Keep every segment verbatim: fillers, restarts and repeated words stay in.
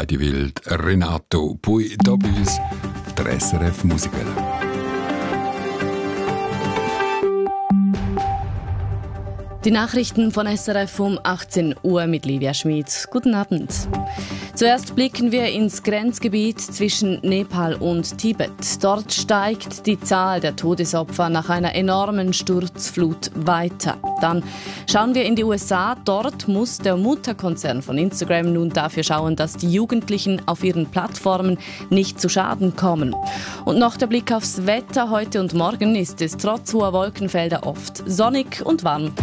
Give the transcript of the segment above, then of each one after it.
Heidi Wild, Renato, poi da bei uns der S R F Musikwelle. Die Nachrichten von S R F um achtzehn Uhr mit Livia Schmid. Guten Abend. Zuerst blicken wir ins Grenzgebiet zwischen Nepal und Tibet. Dort steigt die Zahl der Todesopfer nach einer enormen Sturzflut weiter. Dann schauen wir in die U S A. Dort muss der Mutterkonzern von Instagram nun dafür schauen, dass die Jugendlichen auf ihren Plattformen nicht zu Schaden kommen. Und noch der Blick aufs Wetter. Heute und morgen ist es trotz hoher Wolkenfelder oft sonnig und warm.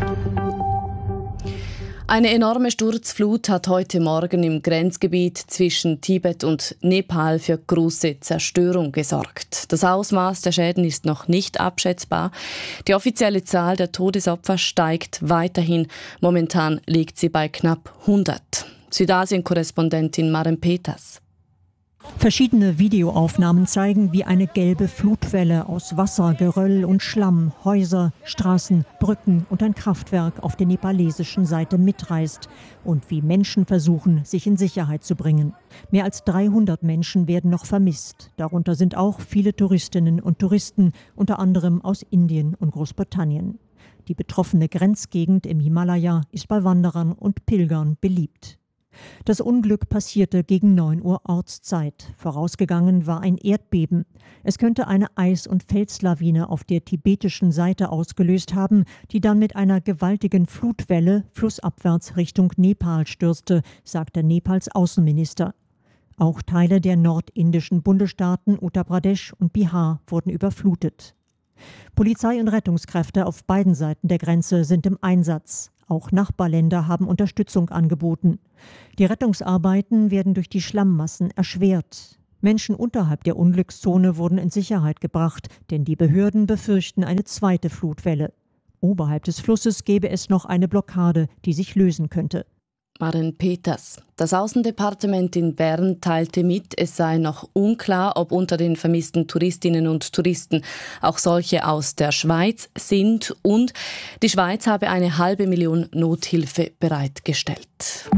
Eine enorme Sturzflut hat heute Morgen im Grenzgebiet zwischen Tibet und Nepal für große Zerstörung gesorgt. Das Ausmaß der Schäden ist noch nicht abschätzbar. Die offizielle Zahl der Todesopfer steigt weiterhin. Momentan liegt sie bei knapp hundert. Südasien-Korrespondentin Maren Peters. Verschiedene Videoaufnahmen zeigen, wie eine gelbe Flutwelle aus Wasser, Geröll und Schlamm Häuser, Straßen, Brücken und ein Kraftwerk auf der nepalesischen Seite mitreißt und wie Menschen versuchen, sich in Sicherheit zu bringen. Mehr als dreihundert Menschen werden noch vermisst. Darunter sind auch viele Touristinnen und Touristen, unter anderem aus Indien und Großbritannien. Die betroffene Grenzgegend im Himalaya ist bei Wanderern und Pilgern beliebt. Das Unglück passierte gegen neun Uhr Ortszeit. Vorausgegangen war ein Erdbeben. Es könnte eine Eis- und Felslawine auf der tibetischen Seite ausgelöst haben, die dann mit einer gewaltigen Flutwelle flussabwärts Richtung Nepal stürzte, sagte Nepals Außenminister. Auch Teile der nordindischen Bundesstaaten Uttar Pradesh und Bihar wurden überflutet. Polizei und Rettungskräfte auf beiden Seiten der Grenze sind im Einsatz. Auch Nachbarländer haben Unterstützung angeboten. Die Rettungsarbeiten werden durch die Schlammmassen erschwert. Menschen unterhalb der Unglückszone wurden in Sicherheit gebracht, denn die Behörden befürchten eine zweite Flutwelle. Oberhalb des Flusses gäbe es noch eine Blockade, die sich lösen könnte. Maren Peters. Das Außendepartement in Bern teilte mit, es sei noch unklar, ob unter den vermissten Touristinnen und Touristen auch solche aus der Schweiz sind, und die Schweiz habe eine halbe Million Nothilfe bereitgestellt.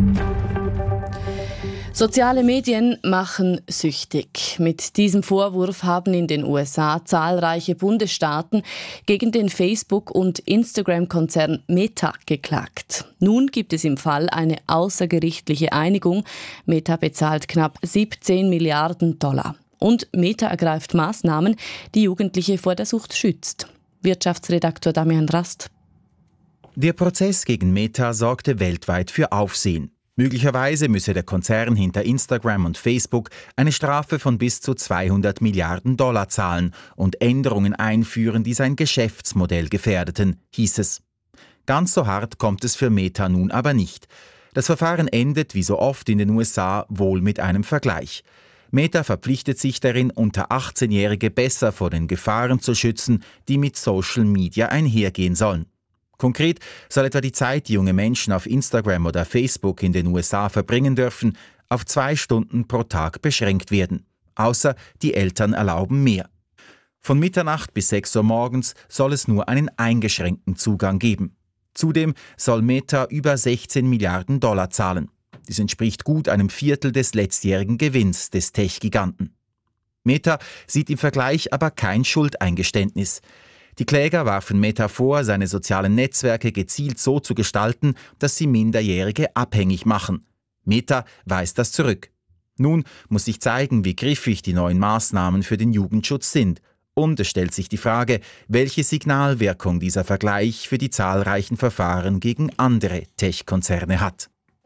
Soziale Medien machen süchtig. Mit diesem Vorwurf haben in den U S A zahlreiche Bundesstaaten gegen den Facebook- und Instagram-Konzern Meta geklagt. Nun gibt es im Fall eine außergerichtliche Einigung. Meta bezahlt knapp siebzehn Milliarden Dollar. Und Meta ergreift Maßnahmen, die Jugendliche vor der Sucht schützt. Wirtschaftsredaktor Damian Rast. Der Prozess gegen Meta sorgte weltweit für Aufsehen. Möglicherweise müsse der Konzern hinter Instagram und Facebook eine Strafe von bis zu zweihundert Milliarden Dollar zahlen und Änderungen einführen, die sein Geschäftsmodell gefährdeten, hieß es. Ganz so hart kommt es für Meta nun aber nicht. Das Verfahren endet, wie so oft in den U S A, wohl mit einem Vergleich. Meta verpflichtet sich darin, unter achtzehnjährige besser vor den Gefahren zu schützen, die mit Social Media einhergehen sollen. Konkret soll etwa die Zeit, die junge Menschen auf Instagram oder Facebook in den U S A verbringen dürfen, auf zwei Stunden pro Tag beschränkt werden. Außer die Eltern erlauben mehr. Von Mitternacht bis sechs Uhr morgens soll es nur einen eingeschränkten Zugang geben. Zudem soll Meta über sechzehn Milliarden Dollar zahlen. Dies entspricht gut einem Viertel des letztjährigen Gewinns des Tech-Giganten. Meta sieht im Vergleich aber kein Schuldeingeständnis. Die Kläger warfen Meta vor, seine sozialen Netzwerke gezielt so zu gestalten, dass sie Minderjährige abhängig machen. Meta weist das zurück. Nun muss sich zeigen, wie griffig die neuen Maßnahmen für den Jugendschutz sind. Und es stellt sich die Frage, welche Signalwirkung dieser Vergleich für die zahlreichen Verfahren gegen andere Tech-Konzerne hat.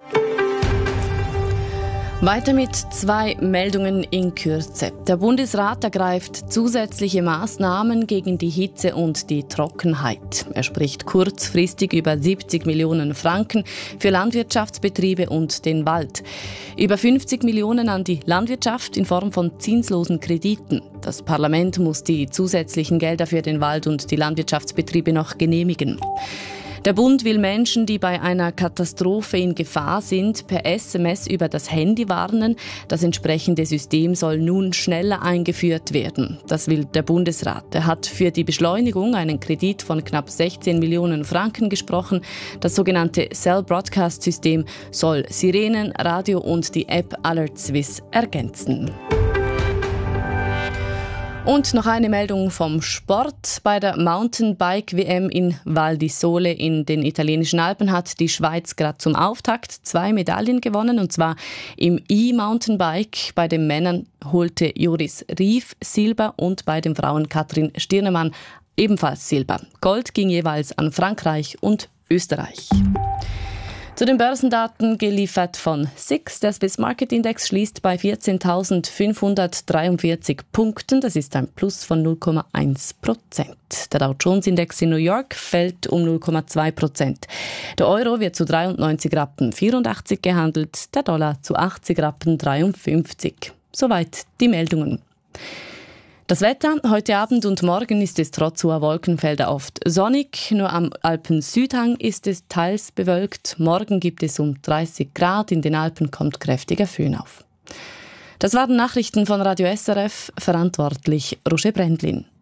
Weiter mit zwei Meldungen in Kürze. Der Bundesrat ergreift zusätzliche Maßnahmen gegen die Hitze und die Trockenheit. Er spricht kurzfristig über siebzig Millionen Franken für Landwirtschaftsbetriebe und den Wald. Über fünfzig Millionen an die Landwirtschaft in Form von zinslosen Krediten. Das Parlament muss die zusätzlichen Gelder für den Wald und die Landwirtschaftsbetriebe noch genehmigen. Der Bund will Menschen, die bei einer Katastrophe in Gefahr sind, per S M S über das Handy warnen. Das entsprechende System soll nun schneller eingeführt werden. Das will der Bundesrat. Er hat für die Beschleunigung einen Kredit von knapp sechzehn Millionen Franken gesprochen. Das sogenannte Cell Broadcast System soll Sirenen, Radio und die App Alert Swiss ergänzen. Und noch eine Meldung vom Sport. Bei der Mountainbike-W M in Val di Sole in den italienischen Alpen hat die Schweiz gerade zum Auftakt zwei Medaillen gewonnen. Und zwar im E-Mountainbike. Bei den Männern holte Joris Rief Silber und bei den Frauen Katrin Stirnemann ebenfalls Silber. Gold ging jeweils an Frankreich und Österreich. Zu den Börsendaten geliefert von S I X. Der Swiss Market Index schließt bei vierzehntausendfünfhundertdreiundvierzig Punkten. Das ist ein Plus von null Komma eins Prozent. Der Dow Jones Index in New York fällt um null Komma zwei Prozent. Der Euro wird zu dreiundneunzig Rappen vierundachtzig gehandelt, der Dollar zu achtzig Rappen dreiundfünfzig. Soweit die Meldungen. Das Wetter, heute Abend und morgen ist es trotz hoher Wolkenfelder oft sonnig. Nur am Alpen-Südhang ist es teils bewölkt. Morgen gibt es um dreißig Grad. In den Alpen kommt kräftiger Föhn auf. Das waren Nachrichten von Radio S R F. Verantwortlich Roger Brendlin.